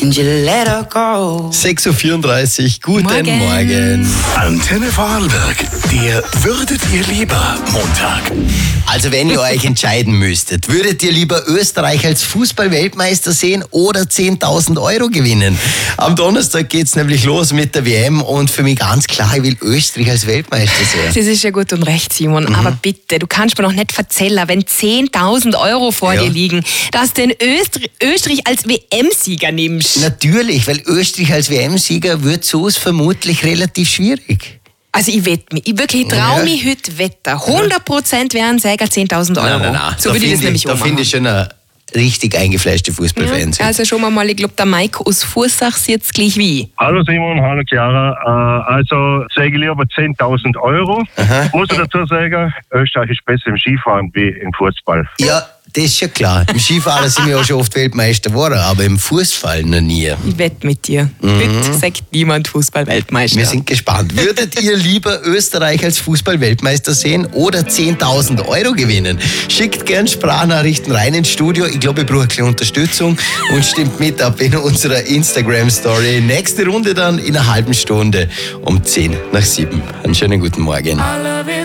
and you let her go. 6.34 Uhr, guten Morgen. Antenne Vorarlberg, der Würdet ihr lieber Montag. Also wenn ihr euch entscheiden müsstet, würdet ihr lieber Österreich als Fußball-Weltmeister sehen oder 10.000 Euro gewinnen? Am Donnerstag geht's nämlich los mit der WM und für mich ganz klar, ich will Österreich als Weltmeister sehen. Das ist ja gut und recht, Simon. Aber bitte, du kannst mir noch nicht erzählen, wenn 10.000 Euro vor dir liegen, dass du den Österreich als WM-Sieger nimmst. Natürlich, weil Österreich als WM-Sieger wird so vermutlich relativ schwierig. Also ich wette mich, ich traue mich heute wetten. 100% wären Sieger 10.000 Euro. Nein. So würde ich das nämlich Da finde ich schon eine richtig eingefleischte Fußballfans. Also schauen wir mal, ich glaube, der Mike aus Fursach sieht es gleich wie. Hallo Simon, hallo Chiara. Also sage ich lieber 10.000 Euro. Muss ich dazu sagen, Österreich ist besser im Skifahren wie im Fußball. Ja, das ist schon klar. Im Skifahren sind wir ja schon oft Weltmeister geworden, aber im Fußball noch nie. Ich wette mit dir. Heute sagt niemand Fußball-Weltmeister. Wir sind gespannt. Würdet ihr lieber Österreich als Fußball-Weltmeister sehen oder 10.000 Euro gewinnen? Schickt gern Sprachnachrichten rein ins Studio. Ich glaube, ich brauche ein bisschen Unterstützung und stimmt mit ab in unserer Instagram-Story. Nächste Runde dann in einer halben Stunde um 6:50. Einen schönen guten Morgen.